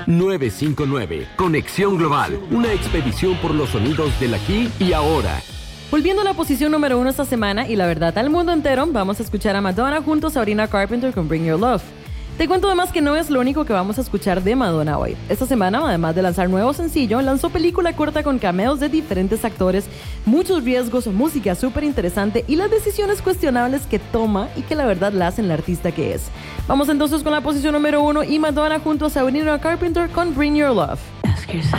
959, Conexión Global, una expedición por los sonidos del aquí y ahora. Volviendo a la posición número 1 esta semana, y la verdad al mundo entero, vamos a escuchar a Madonna junto a Sabrina Carpenter con Bring Your Love. Te cuento además que no es lo único que vamos a escuchar de Madonna hoy. Esta semana, además de lanzar nuevo sencillo, lanzó película corta con cameos de diferentes actores, muchos riesgos, música súper interesante y las decisiones cuestionables que toma y que la verdad la hacen la artista que es. Vamos entonces con la posición número 1 y Madonna junto a Sabrina Carpenter con Bring Your Love. Ask yourself.